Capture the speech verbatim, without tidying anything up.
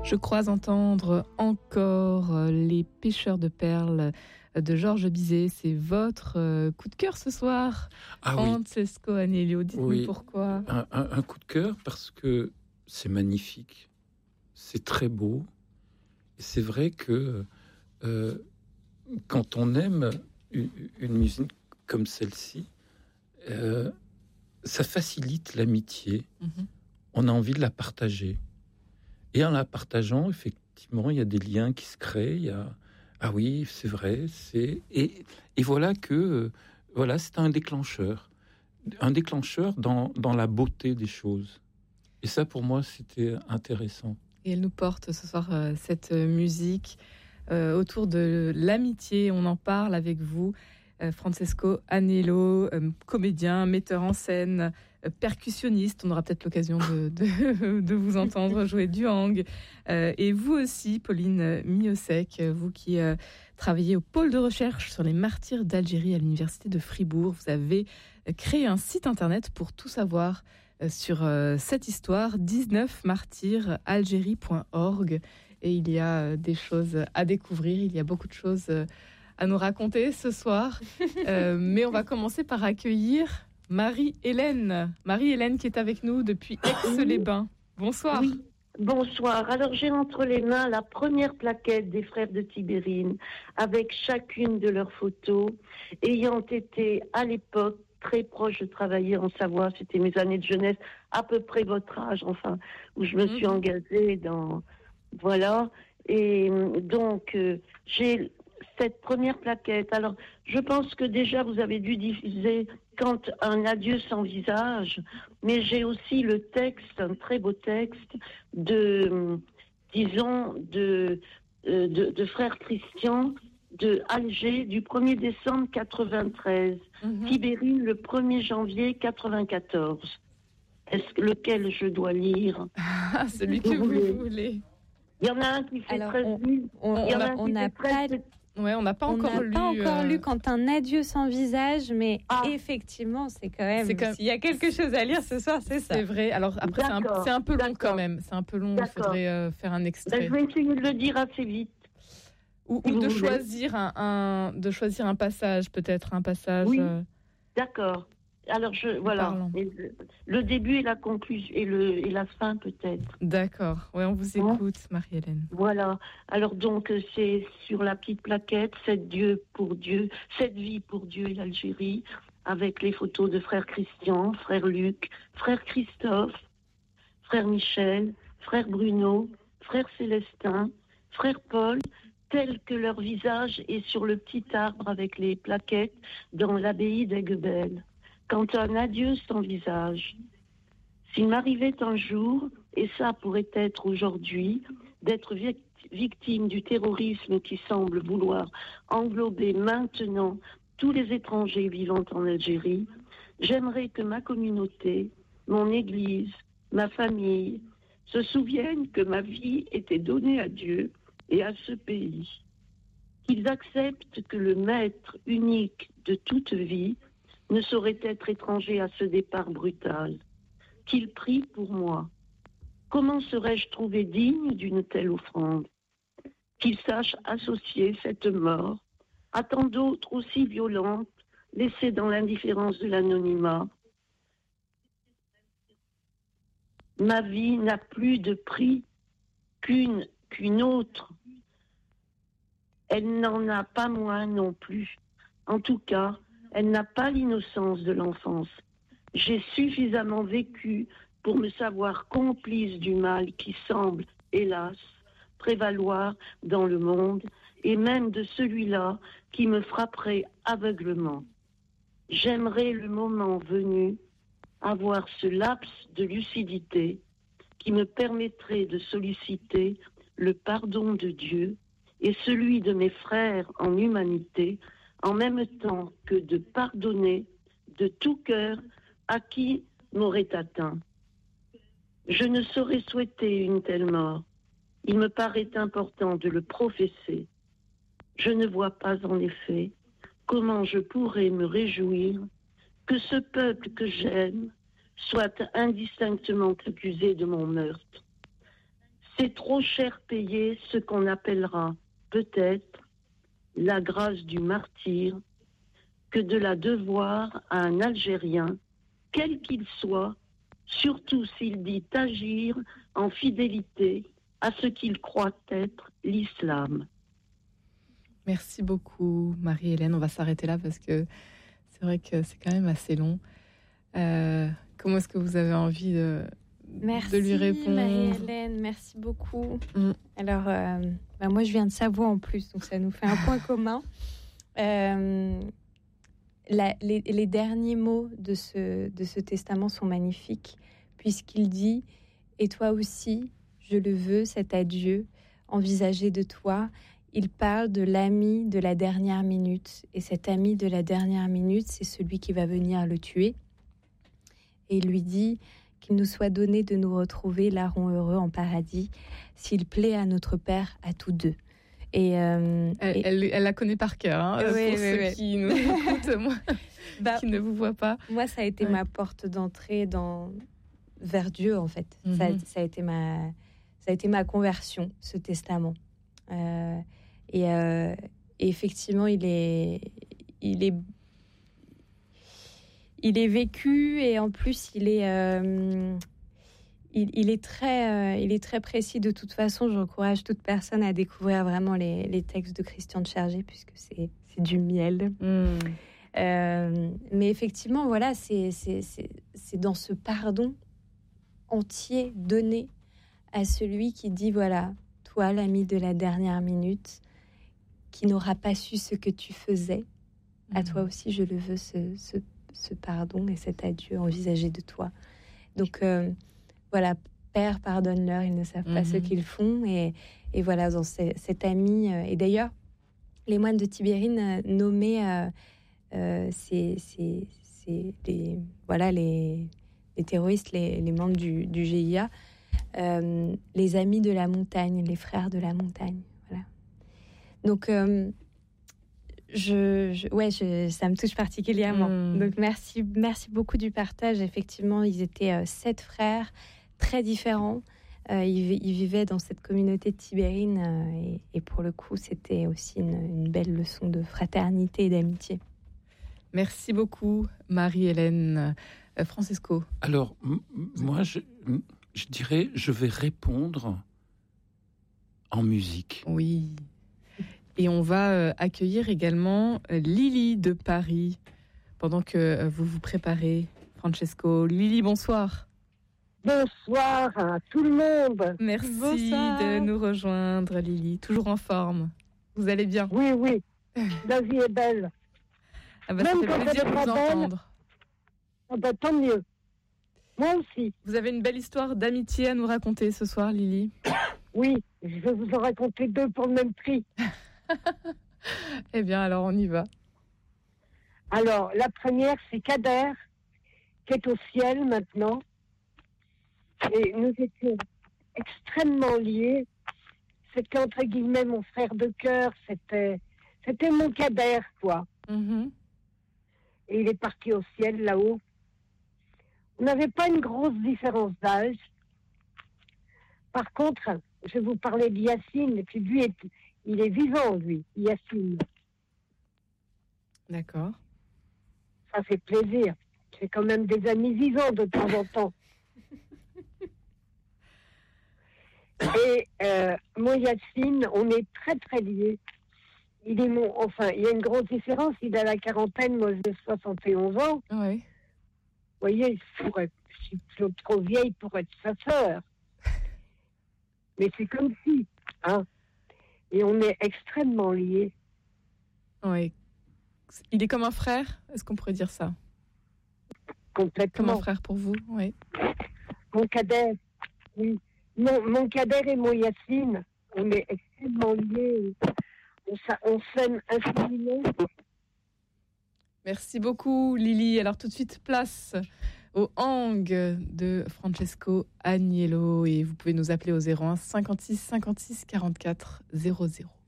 Je crois entendre encore les pêcheurs de perles de Georges Bizet. C'est votre coup de cœur ce soir, ah, Francesco oui. Agnello. Dites-nous oui. pourquoi. Un, un, un coup de cœur parce que c'est magnifique, c'est très beau. Et c'est vrai que euh, quand on aime une, une musique comme celle-ci, euh, ça facilite l'amitié. Mm-hmm. On a envie de la partager. Et en la partageant, effectivement, il y a des liens qui se créent. Il y a ah oui, c'est vrai, c'est et, et voilà que euh, voilà, c'est un déclencheur, un déclencheur dans dans la beauté des choses. Et ça, pour moi, c'était intéressant. Et elle nous porte ce soir euh, cette musique euh, autour de l'amitié. On en parle avec vous, euh, Francesco Agnello, euh, comédien, metteur en scène, euh, percussionniste. On aura peut-être l'occasion de, de, de vous entendre jouer du hang. Euh, et vous aussi, Pauline Miosek, vous qui euh, travaillez au pôle de recherche sur les martyrs d'Algérie à l'université de Fribourg. Vous avez créé un site internet pour tout savoir sur euh, cette histoire, dix-neuf martyrs algérie point org, et il y a euh, des choses à découvrir, il y a beaucoup de choses euh, à nous raconter ce soir, euh, mais on va commencer par accueillir Marie-Hélène, Marie-Hélène qui est avec nous depuis Aix-les-Bains. Bonsoir. Oui, bonsoir. Alors j'ai entre les mains la première plaquette des frères de Tibérine, avec chacune de leurs photos, ayant été à l'époque très proche de travailler en Savoie. C'était mes années de jeunesse, à peu près votre âge, enfin, où je me suis mmh. engagée dans... Voilà. Et donc, euh, j'ai cette première plaquette. Alors, je pense que déjà, vous avez dû diffuser quand un adieu sans visage, mais j'ai aussi le texte, un très beau texte, de, disons, de, de, de, de frère Christian, de Alger, du premier décembre quatre-vingt-treize, mmh. Tibérine le premier janvier quatre-vingt-quatorze. Est-ce que lequel je dois lire? Ah, celui que vous voulez. voulez. Il y en a un qui fait Alors, treize mille. On n'a pas, ouais, on n'a pas encore on lu. pas encore euh... lu quand un adieu sans visage, mais ah. effectivement, c'est quand même. C'est comme... S'il y a quelque chose à lire ce soir, c'est ça. C'est vrai. Alors après, c'est un, c'est un peu long quand même. C'est un peu long. D'accord. Il faudrait euh, faire un extrait. Ben, je vais essayer de le dire assez vite. Ou, ou de choisir un, un, de choisir un passage, peut-être un passage. Oui, euh... d'accord. Alors je voilà, le, le début et la conclusion et le et la fin peut-être. D'accord. Ouais, on vous écoute, hein? Marie-Hélène. Voilà. Alors donc c'est sur la petite plaquette, cette Dieu pour Dieu, cette vie pour Dieu et l'Algérie, avec les photos de frère Christian, frère Luc, frère Christophe, frère Michel, frère Bruno, frère Célestin, frère Paul, tel que leur visage est sur le petit arbre avec les plaquettes dans l'abbaye d'Aiguebelle. Quand un adieu sans visage. S'il m'arrivait un jour, et ça pourrait être aujourd'hui, d'être victime du terrorisme qui semble vouloir englober maintenant tous les étrangers vivant en Algérie, j'aimerais que ma communauté, mon église, ma famille, se souviennent que ma vie était donnée à Dieu et à ce pays. Qu'ils acceptent que le maître unique de toute vie ne saurait être étranger à ce départ brutal. Qu'il prie pour moi. Comment serais-je trouvé digne d'une telle offrande? Qu'il sache associer cette mort à tant d'autres aussi violentes, laissées dans l'indifférence de l'anonymat. Ma vie n'a plus de prix qu'une, qu'une autre. Elle n'en a pas moins non plus. En tout cas, elle n'a pas l'innocence de l'enfance. J'ai suffisamment vécu pour me savoir complice du mal qui semble, hélas, prévaloir dans le monde, et même de celui-là qui me frapperait aveuglement. J'aimerais le moment venu avoir ce laps de lucidité qui me permettrait de solliciter le pardon de Dieu et celui de mes frères en humanité, en même temps que de pardonner de tout cœur à qui m'aurait atteint. Je ne saurais souhaiter une telle mort. Il me paraît important de le professer. Je ne vois pas en effet comment je pourrais me réjouir que ce peuple que j'aime soit indistinctement accusé de mon meurtre. C'est trop cher payé ce qu'on appellera peut-être la grâce du martyr que de la devoir à un Algérien, quel qu'il soit, surtout s'il dit agir en fidélité à ce qu'il croit être l'islam. Merci beaucoup, Marie-Hélène. On va s'arrêter là parce que c'est vrai que c'est quand même assez long. Euh, comment est-ce que vous avez envie de, merci, de lui répondre? Marie-Hélène, merci beaucoup. Mm. Alors, euh, bah moi, je viens de Savoie en plus, donc ça nous fait un point commun. Euh, la, les, les derniers mots de ce, de ce testament sont magnifiques, puisqu'il dit « Et toi aussi, je le veux, cet adieu, envisagé de toi ». Il parle de l'ami de la dernière minute. Et cet ami de la dernière minute, c'est celui qui va venir le tuer. Et il lui dit qu'il nous soit donné de nous retrouver larrons heureux en paradis, s'il plaît à notre Père, à tous deux. Et, euh, elle, et... Elle, elle la connaît par cœur, hein, oui, pour oui, ceux oui. qui nous écoutent, moi, bah, qui ne vous voient pas. Moi, ça a été ouais. ma porte d'entrée dans... vers Dieu, en fait. Mm-hmm. Ça, ça, a été ma... ça a été ma conversion, ce testament. Euh, et, euh, et effectivement, il est, il est, il est vécu et en plus, il est, euh, il, il est très, euh, il est très précis. De toute façon, j'encourage toute personne à découvrir vraiment les, les textes de Christian de Chargé puisque c'est, c'est du miel. Mm. Euh, mais effectivement, voilà, c'est, c'est, c'est, c'est dans ce pardon entier donné à celui qui dit voilà. Toi, l'ami de la dernière minute, qui n'aura pas su ce que tu faisais, mmh. à toi aussi, je le veux, ce, ce, ce pardon et cet adieu envisagé de toi. Donc, euh, voilà, Père, pardonne-leur, ils ne savent mmh. pas ce qu'ils font. Et, et voilà, dans ce, cet ami... Euh, et d'ailleurs, les moines de Tibérine euh, nommaient euh, euh, ces, ces, ces, les, voilà, les, les terroristes, les, les membres du, du G I A, Euh, les amis de la montagne, les frères de la montagne, voilà. Donc, euh, je, je, ouais, je, ça me touche particulièrement. Mmh. Donc, merci, merci beaucoup du partage. Effectivement, ils étaient euh, sept frères très différents. Euh, ils, ils vivaient dans cette communauté de Tibérine euh, et, et pour le coup, c'était aussi une, une belle leçon de fraternité et d'amitié. Merci beaucoup, Marie-Hélène. Euh, Francesco. Alors, m- moi, je... Je dirais, je vais répondre en musique. Oui. Et on va euh, accueillir également euh, Lily de Paris, pendant que euh, vous vous préparez, Francesco. Lily, bonsoir. Bonsoir à tout le monde. Merci bonsoir. De nous rejoindre, Lily. Toujours en forme. Vous allez bien? Oui, oui. La vie est belle. Ah bah, ça fait plaisir de vous entendre. Ah bah, tant mieux. Moi aussi. Vous avez une belle histoire d'amitié à nous raconter ce soir, Lily? Oui, je vais vous en raconter deux pour le même prix. Eh bien, alors on y va. Alors, la première, c'est Kader, qui est au ciel maintenant. Et nous étions extrêmement liés. C'était entre guillemets mon frère de cœur. C'était, c'était mon Kader, quoi. Mm-hmm. Et il est parti au ciel, là-haut. On n'avait pas une grosse différence d'âge. Par contre, je vais vous parler de Yacine, qui lui, est, il est vivant, lui, Yacine. D'accord. Ça fait plaisir. J'ai quand même des amis vivants de temps en temps. Et euh, mon Yacine, on est très très liés. Il est mon, enfin, il y a une grosse différence. Il a la quarantaine, moi j'ai soixante et onze ans. Oui. Vous voyez, je, pourrais, je suis trop vieille pour être sa sœur. Mais c'est comme si, hein. Et on est extrêmement liés. Oui. Il est comme un frère, est-ce qu'on pourrait dire ça? Complètement. Comme un frère pour vous, oui. Mon Kader, oui. Mon, mon Kader et mon Yacine, on est extrêmement liés. On, on s'aime infiniment. Merci beaucoup, Lily. Alors, tout de suite, place au hang de Francesco Agnello. Et vous pouvez nous appeler au zéro un cinquante-six cinquante-six quarante-quatre zéro zéro.